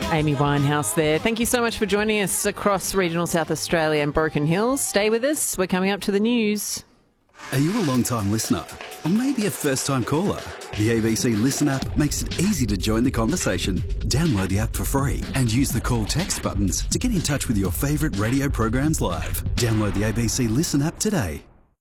Amy Winehouse there. Thank you so much for joining us across regional South Australia and Broken Hills. Stay with us. We're coming up to the news. Are you a long-time listener? Or maybe a first-time caller? The ABC Listen app makes it easy to join the conversation. Download the app for free and use the call text buttons to get in touch with your favourite radio programs live. Download the ABC Listen app today.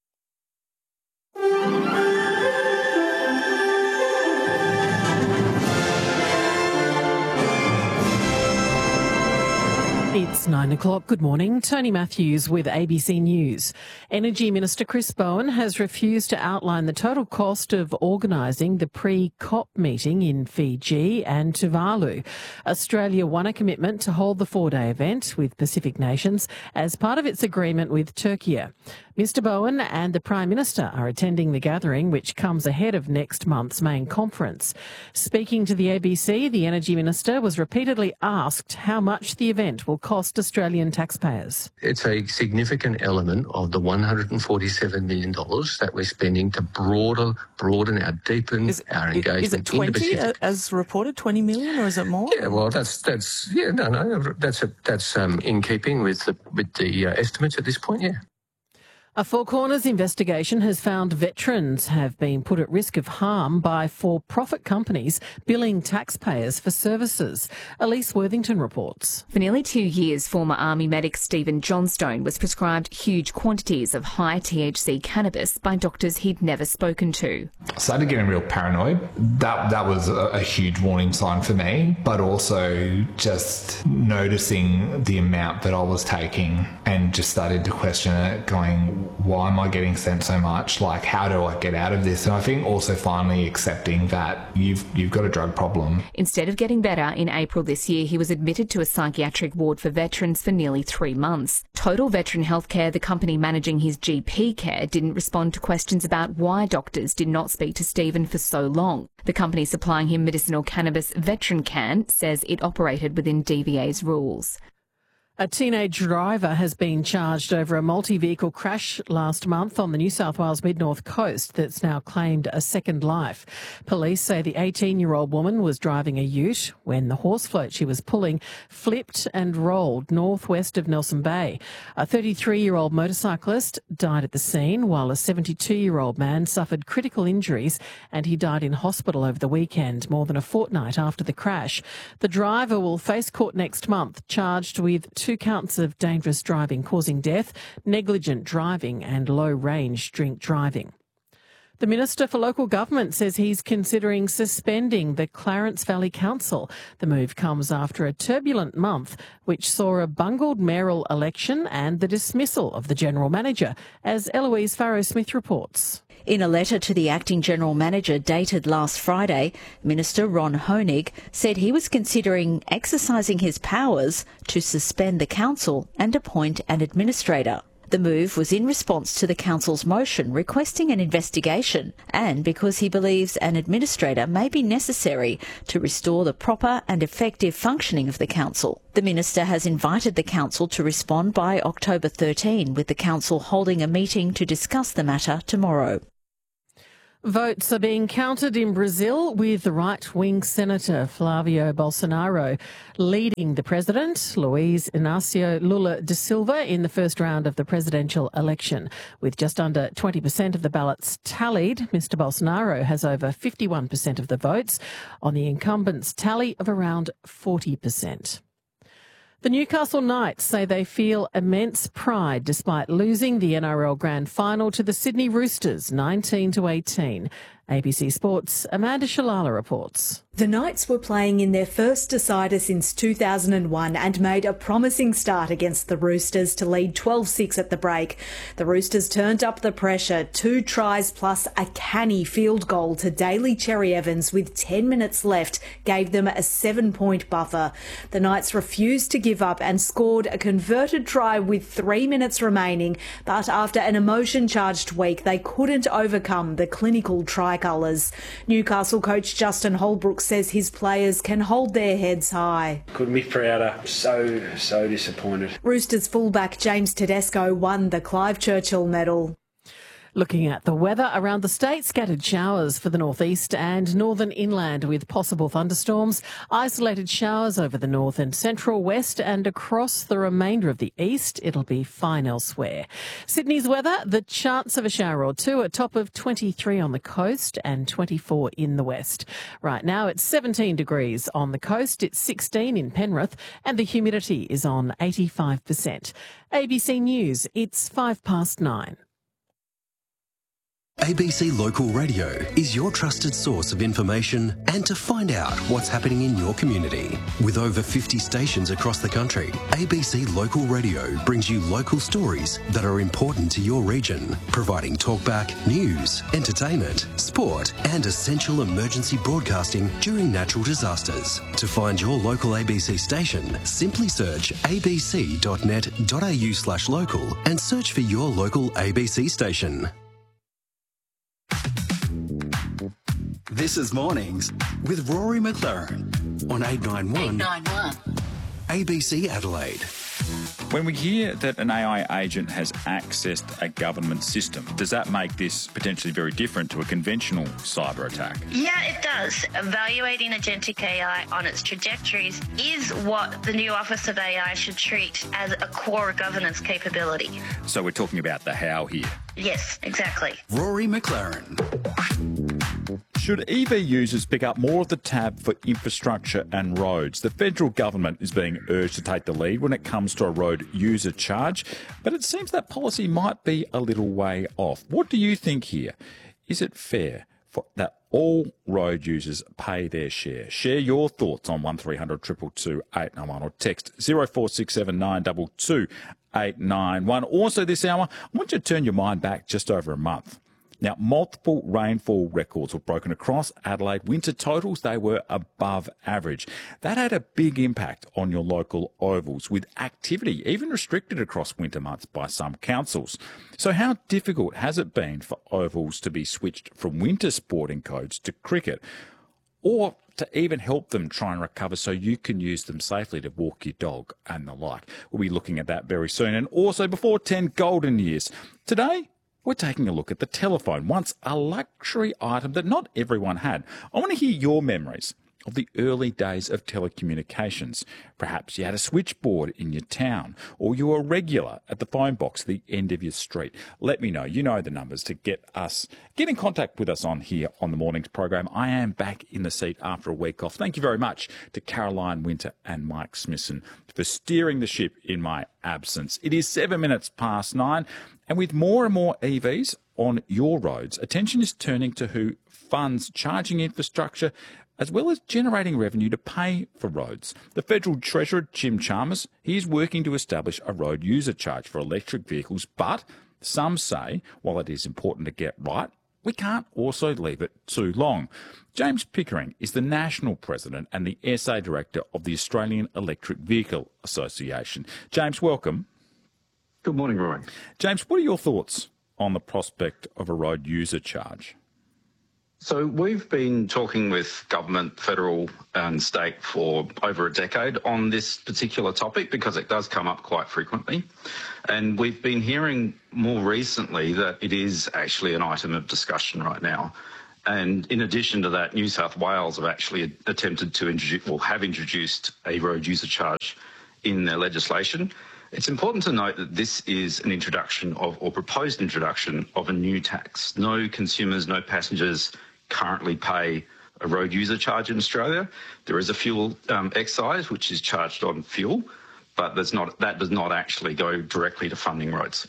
It's 9 o'clock. Good morning. Tony Matthews with ABC News. Energy Minister Chris Bowen has refused to outline the total cost of organising the pre-COP meeting in Fiji and Tuvalu. Australia won a commitment to hold the four-day event with Pacific nations as part of its agreement with Turkey. Mr Bowen and the Prime Minister are attending the gathering, which comes ahead of next month's main conference. Speaking to the ABC, the Energy Minister was repeatedly asked how much the event will cost Australian taxpayers. It's a significant element of the $147 million that we're spending to broaden our deepen our engagement. Is it 20 as reported, 20 million, or is it more? Yeah, well, that's in keeping with the estimates at this point. Yeah. A Four Corners investigation has found veterans have been put at risk of harm by for-profit companies billing taxpayers for services. Elise Worthington reports. For nearly 2 years, former Army medic Stephen Johnstone was prescribed huge quantities of high THC cannabis by doctors he'd never spoken to. I started getting real paranoid. That was a huge warning sign for me, but also just noticing the amount that I was taking and just started to question it, going, why am I getting sent so much? Like, how do I get out of this? And I think also finally accepting that you've got a drug problem. Instead of getting better, in April this year, he was admitted to a psychiatric ward for veterans for nearly 3 months. Total Veteran Healthcare, the company managing his GP care, didn't respond to questions about why doctors did not speak to Stephen for so long. The company supplying him medicinal cannabis, Veteran Can, says it operated within DVA's rules. A teenage driver has been charged over a multi-vehicle crash last month on the New South Wales mid-north coast that's now claimed a second life. Police say the 18-year-old woman was driving a ute when the horse float she was pulling flipped and rolled northwest of Nelson Bay. A 33-year-old motorcyclist died at the scene, while a 72-year-old man suffered critical injuries and he died in hospital over the weekend, more than a fortnight after the crash. The driver will face court next month, charged with 2 counts of dangerous driving causing death, negligent driving and low-range drink driving. The Minister for Local Government says he's considering suspending the Clarence Valley Council. The move comes after a turbulent month which saw a bungled mayoral election and the dismissal of the General Manager, as Eloise Farrow-Smith reports. In a letter to the Acting General Manager dated last Friday, Minister Ron Honig said he was considering exercising his powers to suspend the council and appoint an administrator. The move was in response to the council's motion requesting an investigation and because he believes an administrator may be necessary to restore the proper and effective functioning of the council. The minister has invited the council to respond by October 13, with the council holding a meeting to discuss the matter tomorrow. Votes are being counted in Brazil, with the right-wing Senator Flavio Bolsonaro leading the president, Luiz Inácio Lula da Silva, in the first round of the presidential election. With just under 20% of the ballots tallied, Mr Bolsonaro has over 51% of the votes, on the incumbent's tally of around 40%. The Newcastle Knights say they feel immense pride despite losing the NRL Grand Final to the Sydney Roosters 19-18. ABC Sports' Amanda Shalala reports. The Knights were playing in their first decider since 2001 and made a promising start against the Roosters to lead 12-6 at the break. The Roosters turned up the pressure, 2 tries plus a canny field goal to Daly Cherry Evans with 10 minutes left gave them a 7-point buffer. The Knights refused to give up and scored a converted try with 3 minutes remaining, but after an emotion-charged week they couldn't overcome the clinical tricolours. Newcastle coach Justin Holbrook says his players can hold their heads high. Couldn't be prouder. So disappointed. Roosters fullback James Tedesco won the Clive Churchill medal. Looking at the weather around the state, scattered showers for the northeast and northern inland with possible thunderstorms, isolated showers over the north and central west and across the remainder of the east. It'll be fine elsewhere. Sydney's weather, the chance of a shower or two, a top of 23 on the coast and 24 in the west. Right now it's 17 degrees on the coast, it's 16 in Penrith and the humidity is on 85%. ABC News, it's 9:05. ABC Local Radio is your trusted source of information and to find out what's happening in your community. With over 50 stations across the country, ABC Local Radio brings you local stories that are important to your region, providing talkback, news, entertainment, sport and essential emergency broadcasting during natural disasters. To find your local ABC station, simply search abc.net.au/local and search for your local ABC station. This is Mornings with Rory McLaren on 891 ABC Adelaide. When we hear that an AI agent has accessed a government system, does that make this potentially very different to a conventional cyber attack? Yeah, it does. Evaluating agentic AI on its trajectories is what the new Office of AI should treat as a core governance capability. So we're talking about the how here. Yes, exactly. Rory McLaren. Should EV users pick up more of the tab for infrastructure and roads? The federal government is being urged to take the lead when it comes to a road user charge, but it seems that policy might be a little way off. What do you think here? Is it fair that all road users pay their share? Share your thoughts on 1300 222 891 or text 0467 922 891. Also this hour, I want you to turn your mind back just over a month. Now, multiple rainfall records were broken across Adelaide. Winter totals, they were above average. That had a big impact on your local ovals, with activity even restricted across winter months by some councils. So how difficult has it been for ovals to be switched from winter sporting codes to cricket, or to even help them try and recover so you can use them safely to walk your dog and the like? We'll be looking at that very soon. And also before 10 golden years. Today, we're taking a look at the telephone, once a luxury item that not everyone had. I want to hear your memories of the early days of telecommunications. Perhaps you had a switchboard in your town, or you were a regular at the phone box at the end of your street. Let me know. You know the numbers to get in contact with us on here on the morning's program. I am back in the seat after a week off. Thank you very much to Caroline Winter and Mike Smithson for steering the ship in my absence. It is 9:07, and with more and more EVs on your roads, attention is turning to who funds charging infrastructure as well as generating revenue to pay for roads. The Federal Treasurer, Jim Chalmers, he is working to establish a road user charge for electric vehicles, but some say, while it is important to get right, we can't also leave it too long. James Pickering is the National President and the SA Director of the Australian Electric Vehicle Association. James, welcome. Good morning, Rory. James, what are your thoughts on the prospect of a road user charge? So we've been talking with government, federal and state for over a decade on this particular topic because it does come up quite frequently. And we've been hearing more recently that it is actually an item of discussion right now. And in addition to that, New South Wales have actually attempted to introduce, or have introduced, a road user charge in their legislation. It's important to note that this is an introduction of, or proposed introduction of, a new tax. No consumers, no passengers currently pay a road user charge in Australia. There is a fuel excise which is charged on fuel, but that does not actually go directly to funding roads.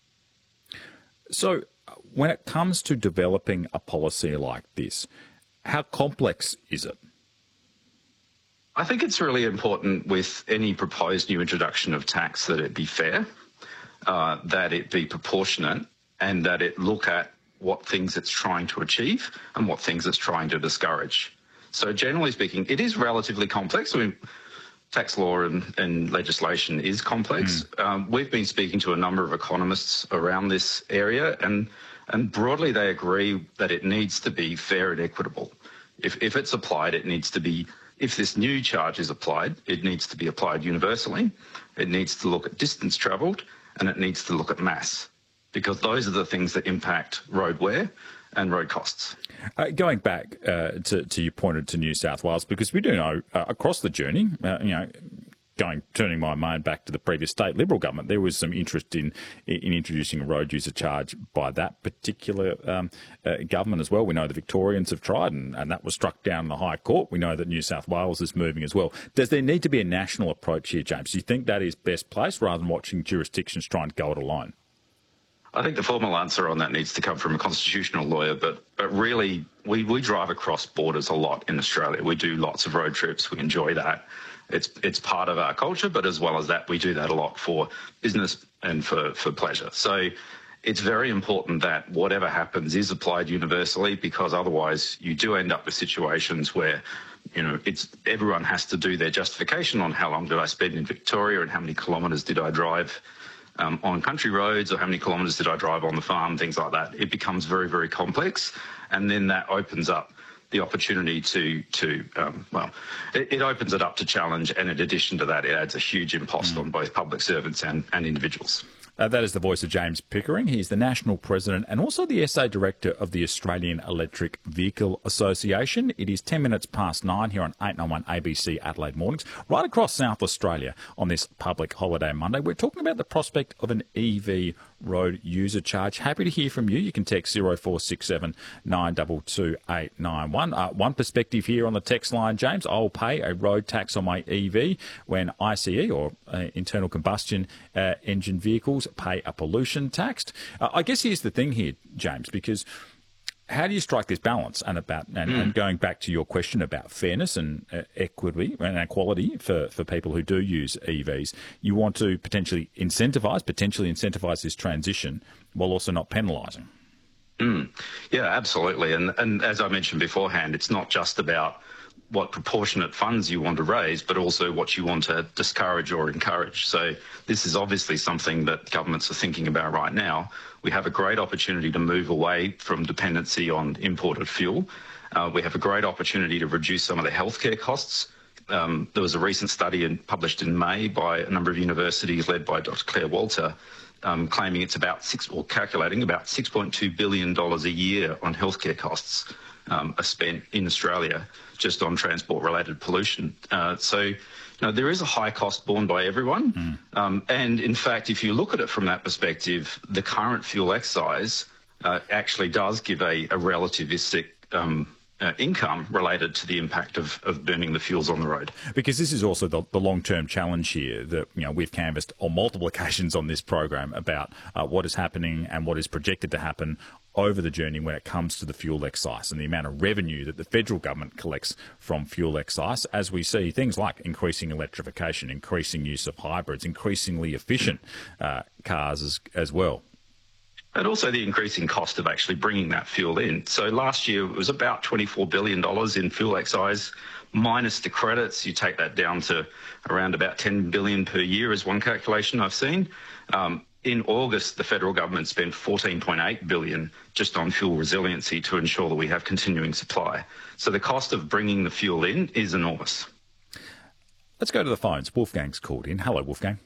So when it comes to developing a policy like this, how complex is it? I think it's really important with any proposed new introduction of tax that it be fair, that it be proportionate, and that it look at what things it's trying to achieve and what things it's trying to discourage. So generally speaking, it is relatively complex. I mean, tax law and legislation is complex. We've been speaking to a number of economists around this area, and broadly they agree that it needs to be fair and equitable. If it's applied, it needs to be, if this new charge is applied, it needs to be applied universally. It needs to look at distance travelled, and it needs to look at mass. because those are the things that impact road wear and road costs. Going back to you pointed to New South Wales, because we do know across the journey, turning my mind back to the previous state Liberal government, there was some interest in introducing a road user charge by that particular government as well. We know the Victorians have tried, and that was struck down in the High Court. We know that New South Wales is moving as well. Does there need to be a national approach here, James? Do you think that is best placed rather than watching jurisdictions try and go it alone? I think the formal answer on that needs to come from a constitutional lawyer, but really we drive across borders a lot in Australia. We do lots of road trips. We enjoy that. It's part of our culture, but as well as that, we do that a lot for business and for pleasure. So it's very important that whatever happens is applied universally, because otherwise you do end up with situations where, everyone has to do their justification on how long did I spend in Victoria and how many kilometres did I drive on country roads, or how many kilometres did I drive on the farm, things like that. It becomes very, very complex, and then that opens up the opportunity it opens it up to challenge, and in addition to that, it adds a huge impost on both public servants and individuals. That is the voice of James Pickering. He's the National President and also the SA Director of the Australian Electric Vehicle Association. It is 10 minutes past 9 here on 891 ABC Adelaide Mornings, right across South Australia on this public holiday Monday. We're talking about the prospect of an EV road user charge. Happy to hear from you. You can text 0467 922 891. One perspective here on the text line, James: I'll pay a road tax on my EV when ICE or internal combustion engine vehicles pay a pollution tax. I guess here's the thing here, James, because how do you strike this balance? And going back to your question about fairness and equity and equality for people who do use EVs, you want to potentially incentivise this transition while also not penalising. Yeah, absolutely. And as I mentioned beforehand, it's not just about what proportionate funds you want to raise, but also what you want to discourage or encourage. So this is obviously something that governments are thinking about right now. We have a great opportunity to move away from dependency on imported fuel. We have a great opportunity to reduce some of the healthcare costs. There was a recent study published in May by a number of universities led by Dr. Claire Walter, claiming it's calculating about $6.2 billion a year on healthcare costs are spent in Australia just on transport-related pollution. So there is a high cost borne by everyone. And in fact, if you look at it from that perspective, the current fuel excise actually does give a relativistic income related to the impact of burning the fuels on the road. Because this is also the long-term challenge here that we've canvassed on multiple occasions on this program about what is happening and what is projected to happen over the journey when it comes to the fuel excise and the amount of revenue that the federal government collects from fuel excise, as we see things like increasing electrification, increasing use of hybrids, increasingly efficient cars as well. And also the increasing cost of actually bringing that fuel in. So last year it was about $24 billion in fuel excise, minus the credits. You take that down to around about $10 billion per year is one calculation I've seen. In August, the federal government spent $14.8 billion just on fuel resiliency to ensure that we have continuing supply. So the cost of bringing the fuel in is enormous. Let's go to the phones. Wolfgang's called in. Hello, Wolfgang.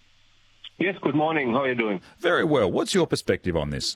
Yes, good morning. How are you doing? Very well. What's your perspective on this?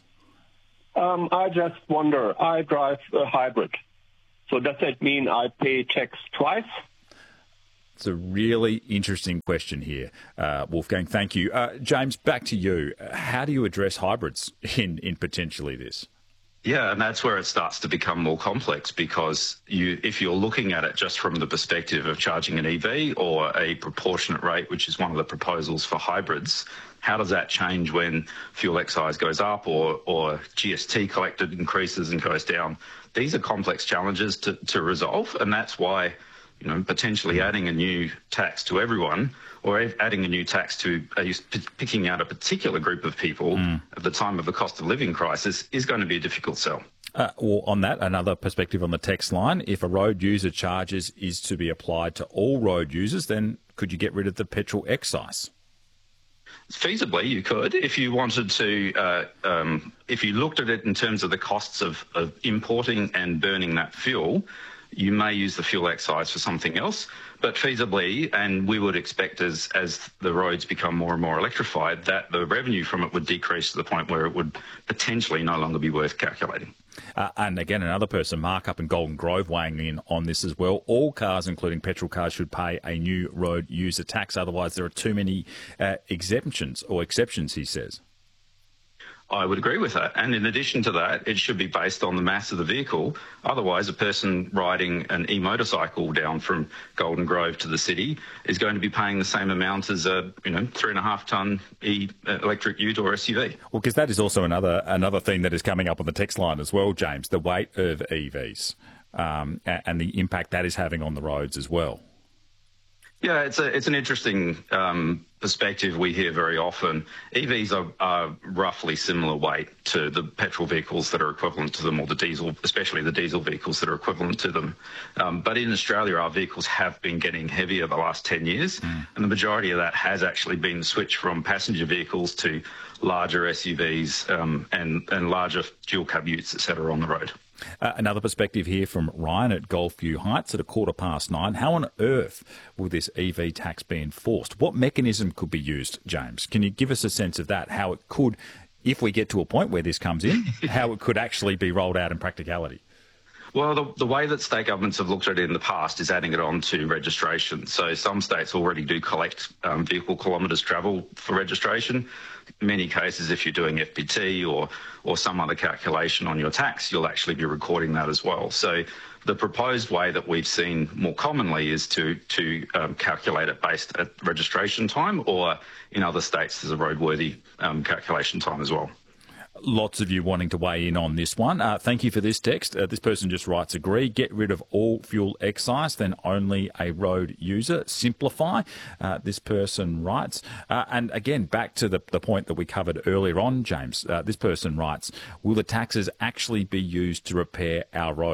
I just wonder, I drive a hybrid. So does that mean I pay tax twice? It's a really interesting question here, Wolfgang. Thank you. James, back to you. How do you address hybrids in potentially this? Yeah, and that's where it starts to become more complex, because if you're looking at it just from the perspective of charging an EV or a proportionate rate, which is one of the proposals for hybrids, how does that change when fuel excise goes up or GST collected increases and goes down? These are complex challenges to resolve, and that's why potentially adding a new tax to everyone or adding a new tax to picking out a particular group of people at the time of the cost of living crisis is going to be a difficult sell. Or on that, another perspective on the text line, if a road user charges is to be applied to all road users, then could you get rid of the petrol excise? Feasibly, you could. If you wanted to, if you looked at it in terms of the costs of importing and burning that fuel, you may use the fuel excise for something else. But feasibly, and we would expect as the roads become more and more electrified, that the revenue from it would decrease to the point where it would potentially no longer be worth calculating. And again, another person, Mark up in Golden Grove, weighing in on this as well. All cars, including petrol cars, should pay a new road user tax. Otherwise, there are too many exemptions, he says. I would agree with that. And in addition to that, it should be based on the mass of the vehicle. Otherwise, a person riding an e-motorcycle down from Golden Grove to the city is going to be paying the same amount as a 3.5-tonne electric ute or SUV. Well, because that is also another theme that is coming up on the text line as well, James, the weight of EVs and the impact that is having on the roads as well. Yeah, it's an interesting perspective we hear very often. EVs are roughly similar weight to the petrol vehicles that are equivalent to them, or the diesel, especially the diesel vehicles that are equivalent to them. But in Australia, our vehicles have been getting heavier the last 10 years, and the majority of that has actually been switched from passenger vehicles to larger SUVs and larger dual cab utes, etc., on the road. Another perspective here from Ryan at Goldview Heights at 9:15. How on earth will this EV tax be enforced? What mechanism could be used, James? Can you give us a sense of that, how it could, if we get to a point where this comes in, how it could actually be rolled out in practicality? Well, the way that state governments have looked at it in the past is adding it on to registration. So some states already do collect vehicle kilometres travelled for registration. In many cases, if you're doing FBT or some other calculation on your tax, you'll actually be recording that as well. So the proposed way that we've seen more commonly is to calculate it based at registration time, or in other states there's a roadworthy calculation time as well. Lots of you wanting to weigh in on this one. Thank you for this text. This person just writes, agree, get rid of all fuel excise, then only a road user. Simplify, this person writes. And again, back to the point that we covered earlier on, James, this person writes, will the taxes actually be used to repair our roads? ?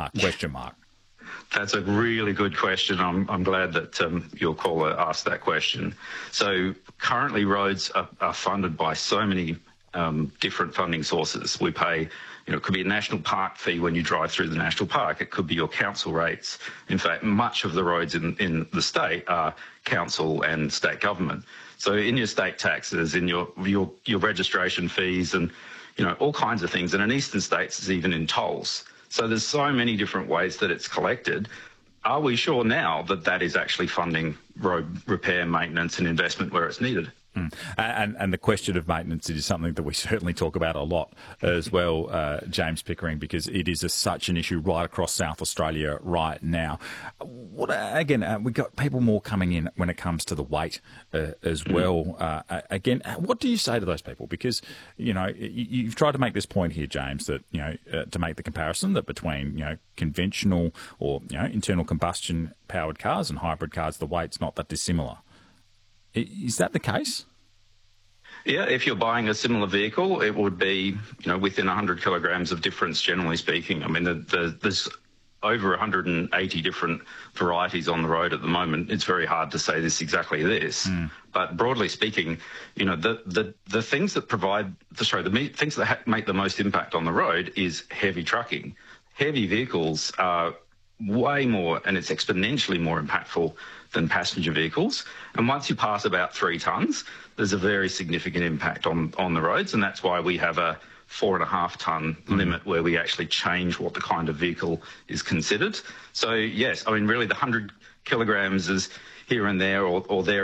That's a really good question. I'm glad that your caller asked that question. So currently roads are funded by so many different funding sources. We pay, it could be a national park fee when you drive through the national park. It could be your council rates. In fact, much of the roads in the state are council and state government. So in your state taxes, in your registration fees and, all kinds of things. And in eastern states, it's even in tolls. So there's so many different ways that it's collected. Are we sure now that that is actually funding road repair, maintenance and investment where it's needed? And the question of maintenance is something that we certainly talk about a lot as well, James Pickering, because it is such an issue right across South Australia right now. We've got people more coming in when it comes to the weight as well. Again, what do you say to those people? Because, you've tried to make this point here, James, that, to make the comparison that between, conventional or, internal combustion powered cars and hybrid cars, the weight's not that dissimilar. Is that the case? Yeah, if you're buying a similar vehicle, it would be, within 100 kilograms of difference, generally speaking. I mean, there's over 180 different varieties on the road at the moment. It's very hard to say exactly this. But broadly speaking, the things that the things that make the most impact on the road is heavy trucking. Heavy vehicles are way more, and it's exponentially more impactful than passenger vehicles. And once you pass about 3 tonnes, there's a very significant impact on the roads, and that's why we have a 4.5 tonne limit where we actually change what the kind of vehicle is considered. So yes, I mean really the 100 kilograms is here and there or there